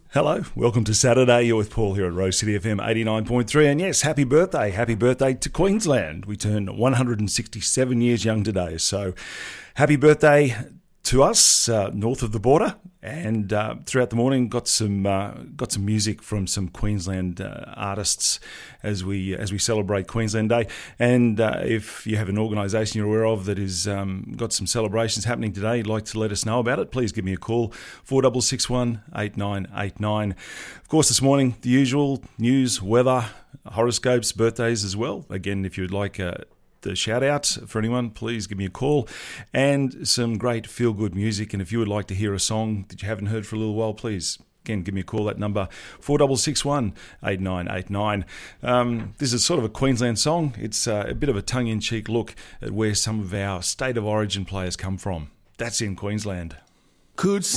Hello, welcome to Saturday. You're with Paul here at Rose City FM 89.3. And yes, happy birthday to Queensland. We turn 167 years young today. So happy birthday to us north of the border. And throughout the morning, got some music from some Queensland artists as we celebrate Queensland Day. And if you have an organisation you're aware of that is got some celebrations happening today, you'd like to let us know about it, please give me a call, 4661 8989. Of course, this morning, the usual news, weather, horoscopes, birthdays as well. Again, if you'd like the shout out for anyone, please give me a call, and some great feel good music. And if you would like to hear a song that you haven't heard for a little while, please again give me a call. That number 4661 8989. This is sort of a Queensland song. It's a bit of a tongue-in-cheek look at where some of our state of origin players come from. That's in Queensland. Could